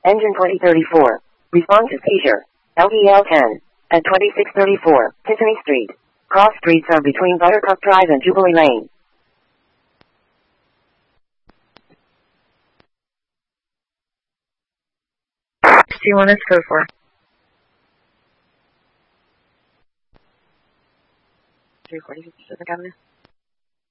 Engine 2034. Respond to seizure. LDL 10. At 2634, Tiffany Street. Cross streets are between Buttercup Drive and Jubilee Lane. Do you want us to code for? Recording 57th Avenue.